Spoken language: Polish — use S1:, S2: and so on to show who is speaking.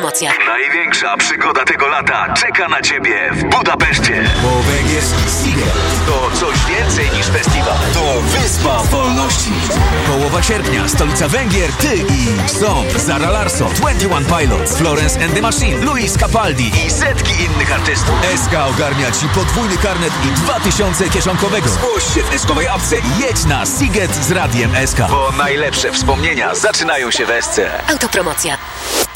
S1: Autopromocja.
S2: Największa przygoda tego lata czeka na Ciebie w Budapeszcie.
S3: Bo węgierski Seagull
S2: To coś więcej niż festiwal.
S3: to wyspa wolności. Połowa sierpnia, stolica Węgier, ty i Stomp, Zara Larsson, 21 Pilots, Florence and the Machine, Luis Capaldi
S2: I setki innych artystów.
S3: SK ogarnia ci podwójny karnet i 2000 kieszonkowego. Zgłoś się w SK-owej apce i jedź na Seagate z Radiem SK.
S2: Bo najlepsze wspomnienia zaczynają się w SC.
S1: Autopromocja.